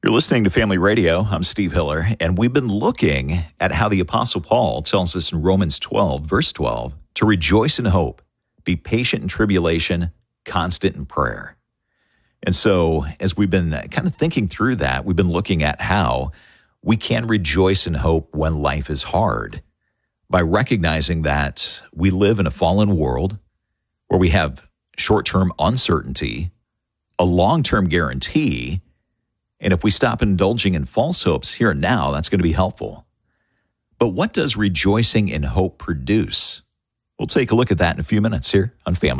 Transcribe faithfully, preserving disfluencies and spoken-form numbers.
You're listening to Family Radio. I'm Steve Hiller, and we've been looking at how the Apostle Paul tells us in Romans twelve, verse twelve, to rejoice in hope, be patient in tribulation, constant in prayer. And so, as we've been kind of thinking through that, we've been looking at how we can rejoice in hope when life is hard by recognizing that we live in a fallen world where we have short-term uncertainty, a long-term guarantee, and if we stop indulging in false hopes here and now, that's going to be helpful. But what does rejoicing in hope produce? We'll take a look at that in a few minutes here on Family